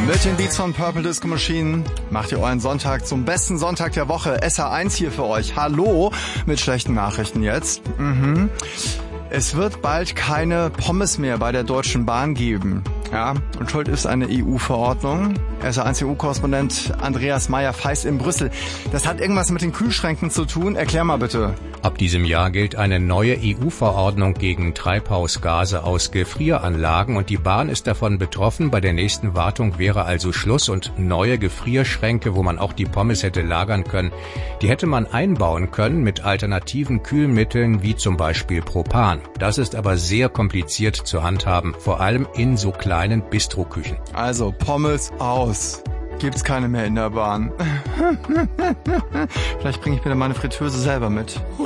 Mit den Beats von Purple Disco Machine macht ihr euren Sonntag zum besten Sonntag der Woche. SH1 hier für euch. Hallo mit schlechten Nachrichten jetzt. Es wird bald keine Pommes mehr bei der Deutschen Bahn geben. Ja, und schuld ist eine EU-Verordnung. SH1 EU-Korrespondent Andreas Meyer-Feist in Brüssel. Das hat irgendwas mit den Kühlschränken zu tun. Erklär mal bitte. Ab diesem Jahr gilt eine neue EU-Verordnung gegen Treibhausgase aus Gefrieranlagen und die Bahn ist davon betroffen. Bei der nächsten Wartung wäre also Schluss und neue Gefrierschränke, wo man auch die Pommes hätte lagern können, die hätte man einbauen können mit alternativen Kühlmitteln wie zum Beispiel Propan. Das ist aber sehr kompliziert zu handhaben, vor allem in so kleinen Bistroküchen. Also Pommes aus. Gibt's keine mehr in der Bahn. Vielleicht bringe ich mir dann meine Fritteuse selber mit.